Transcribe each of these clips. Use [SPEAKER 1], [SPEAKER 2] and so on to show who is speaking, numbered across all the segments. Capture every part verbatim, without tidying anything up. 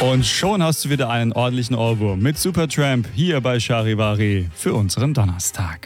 [SPEAKER 1] Und schon hast du wieder einen ordentlichen Ohrwurm mit Supertramp hier bei Charivari für unseren Donnerstag.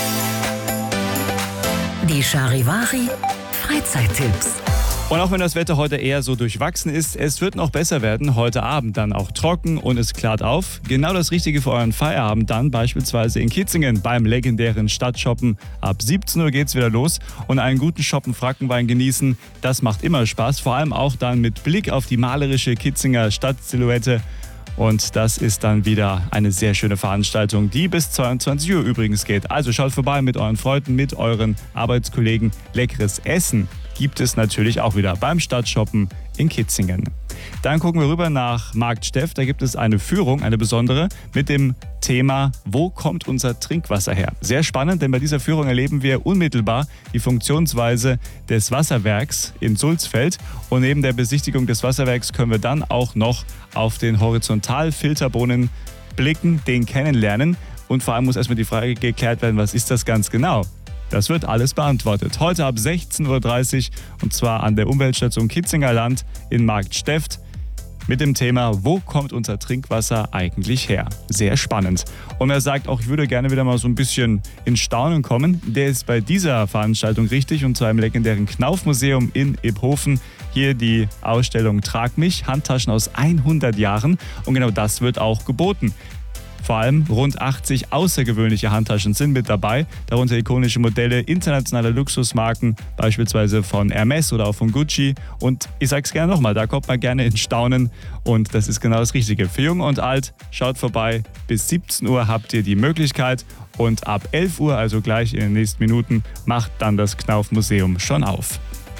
[SPEAKER 2] Die Charivari Freizeittipps.
[SPEAKER 1] Und auch wenn das Wetter heute eher so durchwachsen ist, es wird noch besser werden. Heute Abend dann auch trocken und es klart auf. Genau das Richtige für euren Feierabend dann beispielsweise in Kitzingen beim legendären Stadtshoppen. Ab siebzehn Uhr geht's wieder los und einen guten Shoppen Frankenwein genießen. Das macht immer Spaß, vor allem auch dann mit Blick auf die malerische Kitzinger Stadtsilhouette. Und das ist dann wieder eine sehr schöne Veranstaltung, die bis zweiundzwanzig Uhr übrigens geht. Also schaut vorbei mit euren Freunden, mit euren Arbeitskollegen. Leckeres Essen gibt es natürlich auch wieder beim Stadtshoppen in Kitzingen. Dann gucken wir rüber nach Markt Steff. Da gibt es eine Führung, eine besondere, mit dem Thema Wo kommt unser Trinkwasser her? Sehr spannend, denn bei dieser Führung erleben wir unmittelbar die Funktionsweise des Wasserwerks in Sulzfeld. Und neben der Besichtigung des Wasserwerks können wir dann auch noch auf den Horizontalfilterbrunnen blicken, den kennenlernen. Und vor allem muss erstmal die Frage geklärt werden, was ist das ganz genau? Das wird alles beantwortet. Heute ab sechzehn Uhr dreißig und zwar an der Umweltstation Kitzinger Land in Markt Steff mit dem Thema Wo kommt unser Trinkwasser eigentlich her? Sehr spannend. Und wer sagt auch, ich würde gerne wieder mal so ein bisschen in Staunen kommen, der ist bei dieser Veranstaltung richtig und zwar im legendären Knauf-Museum in Iphofen. Hier die Ausstellung Trag mich, Handtaschen aus hundert Jahren und genau das wird auch geboten. Vor allem rund achtzig außergewöhnliche Handtaschen sind mit dabei, darunter ikonische Modelle internationaler Luxusmarken, beispielsweise von Hermes oder auch von Gucci. Und ich sag's gerne nochmal, da kommt man gerne in Staunen und das ist genau das Richtige. Für Jung und Alt, schaut vorbei, bis siebzehn Uhr habt ihr die Möglichkeit und ab elf Uhr, also gleich in den nächsten Minuten, macht dann das Knauf-Museum schon auf.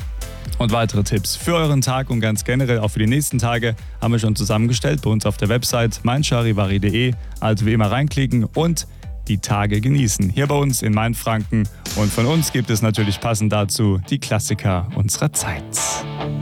[SPEAKER 1] Und weitere Tipps für euren Tag und ganz generell auch für die nächsten Tage haben wir schon zusammengestellt bei uns auf der Website mein charivari punkt de. Also wie immer reinklicken und die Tage genießen. Hier bei uns in Mainfranken. Und von uns gibt es natürlich passend dazu die Klassiker unserer Zeit.